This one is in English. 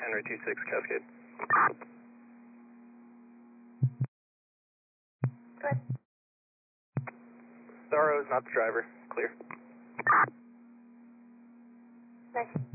Henry 26 Cascade. Go ahead. Starro is not the driver. Clear. Nice.